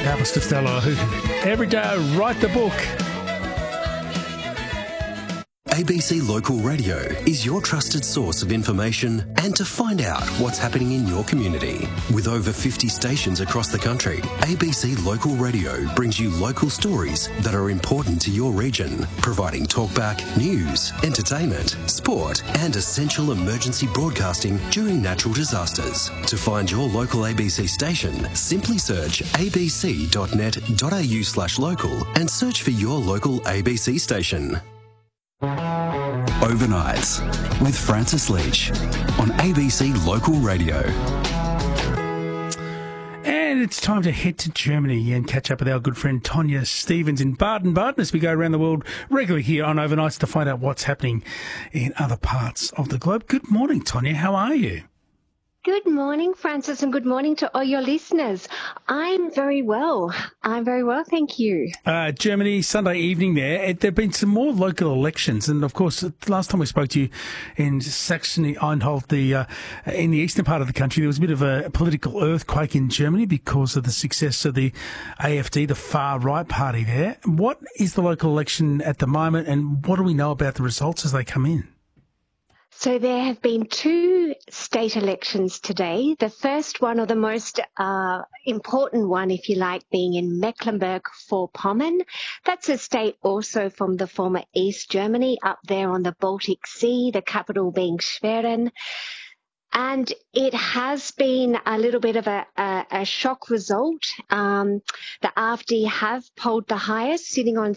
Elvis Costello, every day I write the book. ABC Local Radio is your trusted source of information and to find out what's happening in your community. With over 50 stations across the country, ABC Local Radio brings you local stories that are important to your region, providing talkback, news, entertainment, sport and essential emergency broadcasting during natural disasters. To find your local ABC station, simply search abc.net.au/local and search for your local ABC station. Overnights with Francis Leach on ABC Local Radio. And it's time to head to Germany and catch up with our good friend Tonya Stevens in Baden-Baden as we go around the world regularly here on Overnights to find out what's happening in other parts of the globe. Good morning, Tonya. How are you? Good morning, Francis, and good morning to all your listeners. I'm very well. Thank you. Germany, Sunday evening there. There have been some more local elections. And, of course, the last time we spoke to you in Saxony-Anhalt, in the eastern part of the country, there was a bit of a political earthquake in Germany because of the success of the AfD, the far-right party there. What is the local election at the moment, and what do we know about the results as they come in? So there have been two state elections today. The first one, or the most important one, if you like, being in Mecklenburg-Vorpommern. That's a state also from the former East Germany, up there on the Baltic Sea, the capital being Schwerin. And it has been a little bit of a shock result. The AfD have polled the highest, sitting on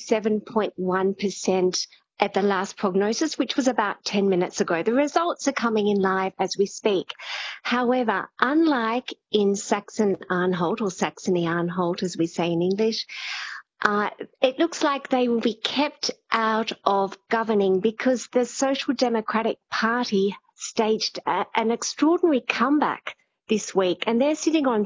37.1% at the last prognosis, which was about 10 minutes ago. The results are coming in live as we speak. However, unlike in Saxon-Anhalt, or Saxony-Anhalt as we say in English, it looks like they will be kept out of governing because the Social Democratic Party staged an extraordinary comeback this week, and they're sitting on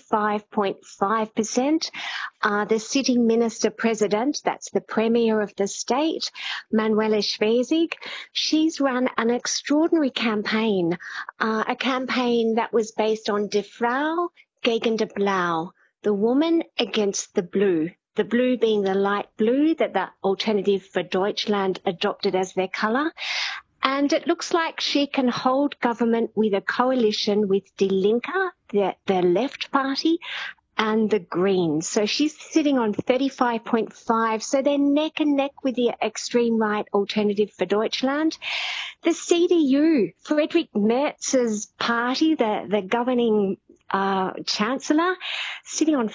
35.5%. The sitting minister-president, that's the premier of the state, Manuela Schwesig, she's run an extraordinary campaign, a campaign that was based on Die Frau gegen die Blau, the woman against the blue. The blue being the light blue that the Alternative for Deutschland adopted as their colour. And it looks like she can hold government with a coalition with Die Linke, the left party, and the Greens. So she's sitting on 35.5. So they're neck and neck with the extreme right Alternative for Deutschland. The CDU, Friedrich Merz's party, the governing chancellor, sitting on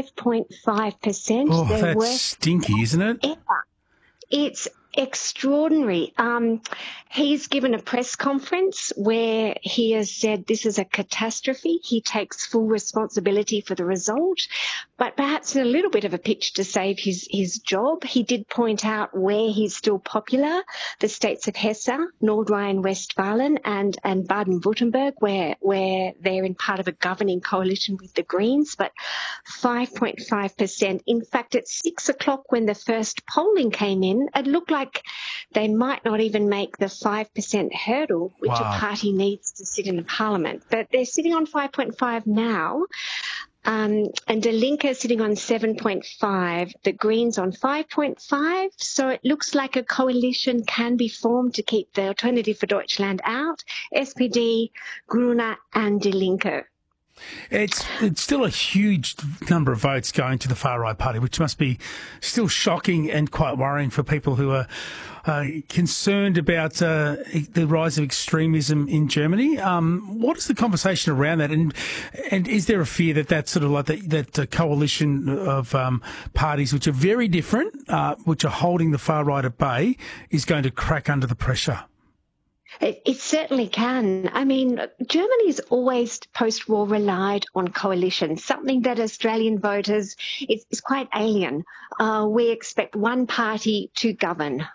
5.5%. Oh, that's stinky, isn't it? Ever. It's extraordinary. He's given a press conference where he has said this is a catastrophe. He takes full responsibility for the result, but perhaps in a little bit of a pitch to save his job. He did point out where he's still popular, the states of Hesse, Nord Rhine-Westphalen and Baden-Württemberg, where they're in part of a governing coalition with the Greens, but 5.5%. In fact, at 6 o'clock when the first polling came in, it looked like they might not even make the 5% hurdle, which a party needs to sit in the parliament. But they're sitting on 5.5 now. And Die Linke is sitting on 7.5, the Greens on 5.5. So it looks like a coalition can be formed to keep the Alternative for Deutschland out, SPD, Grüne and Die Linke. It's still a huge number of votes going to the far-right party, which must be still shocking and quite worrying for people who are concerned about the rise of extremism in Germany. What is the conversation around that? And is there a fear that sort of like that coalition of parties which are very different, which are holding the far-right at bay, is going to crack under the pressure? It certainly can. I mean, Germany's always post-war relied on coalitions, something that Australian voters is quite alien. We expect one party to govern,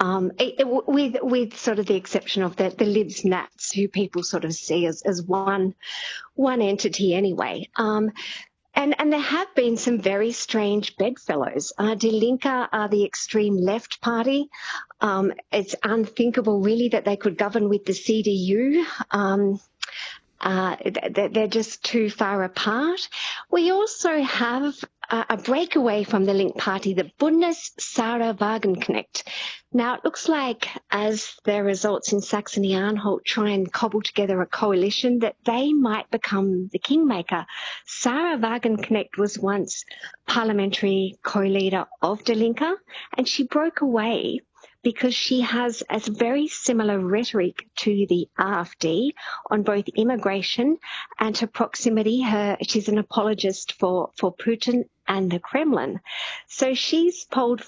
with sort of the exception of the Libs Nats, who people sort of see as one entity anyway. And there have been some very strange bedfellows. Die Linke are the extreme left party. It's unthinkable, really, that they could govern with the CDU. They're just too far apart. We also have a breakaway from the Link Party, the Bundes Sarah Wagenknecht. Now, it looks like as their results in Saxony-Anhalt try and cobble together a coalition, that they might become the kingmaker. Sarah Wagenknecht was once parliamentary co-leader of Die Linke, and she broke away because she has a very similar rhetoric to the AfD on both immigration and her proximity. She's an apologist for Putin and the Kremlin. So she's polled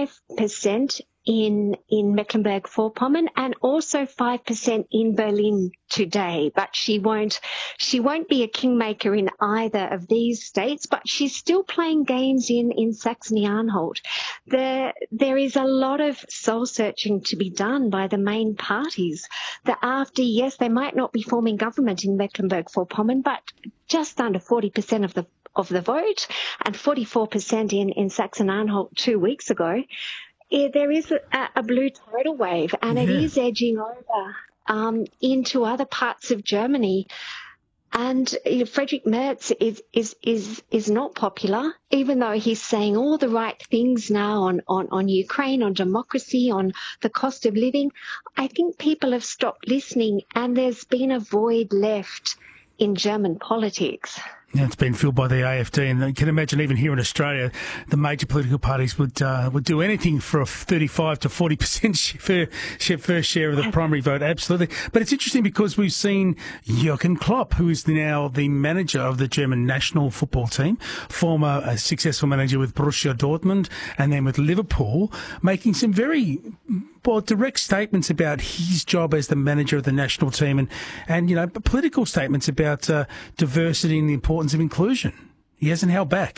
5% in Mecklenburg-Vorpommern and also 5% in Berlin today. But she won't be a kingmaker in either of these states, but she's still playing games in Saxony-Anhalt. There is a lot of soul searching to be done by the main parties. The AfD, yes, they might not be forming government in Mecklenburg-Vorpommern, but just under 40% of the vote and 44% in Saxony-Anhalt 2 weeks ago. There is a blue tidal wave, and it is edging over into other parts of Germany. And Friedrich Merz is not popular, even though he's saying all the right things now on Ukraine, on democracy, on the cost of living. I think people have stopped listening, and there's been a void left in German politics. Yeah, it's been filled by the AfD, and you can imagine even here in Australia, the major political parties would do anything for a 35 to 40% fair share of the primary vote. Absolutely. But it's interesting because we've seen Jürgen Klopp, who is now the manager of the German national football team, former successful manager with Borussia Dortmund and then with Liverpool, making some very direct statements about his job as the manager of the national team and political statements about diversity and the importance of inclusion. He hasn't held back.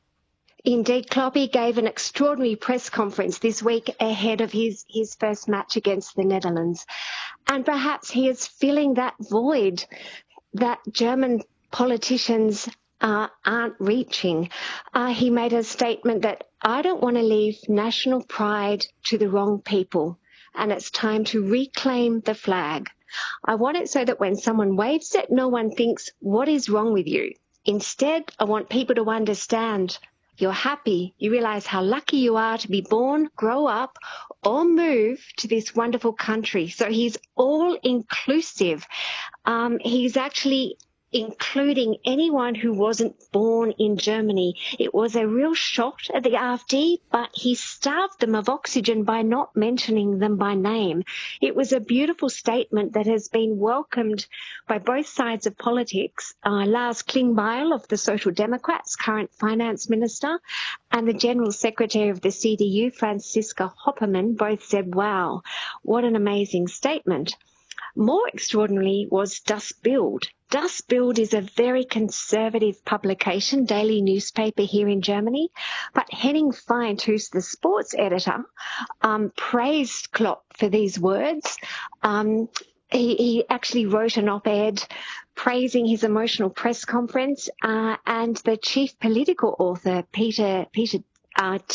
Indeed, Kloppy gave an extraordinary press conference this week ahead of his first match against the Netherlands. And perhaps he is filling that void that German politicians aren't reaching. He made a statement that I don't want to leave national pride to the wrong people, and it's time to reclaim the flag. I want it so that when someone waves it, no one thinks, what is wrong with you? Instead, I want people to understand you're happy. You realize how lucky you are to be born, grow up, or move to this wonderful country. So he's all inclusive. He's actually including anyone who wasn't born in Germany. It was a real shot at the AfD, but he starved them of oxygen by not mentioning them by name. It was a beautiful statement that has been welcomed by both sides of politics. Lars Klingbeil of the Social Democrats, current finance minister, and the General Secretary of the CDU, Franziska Hoppermann, both said, wow, what an amazing statement. More extraordinary was Das Bild. Das Bild is a very conservative publication, daily newspaper here in Germany. But Henning Feind, who's the sports editor, praised Klopp for these words. He actually wrote an op-ed praising his emotional press conference, and the chief political author, Peter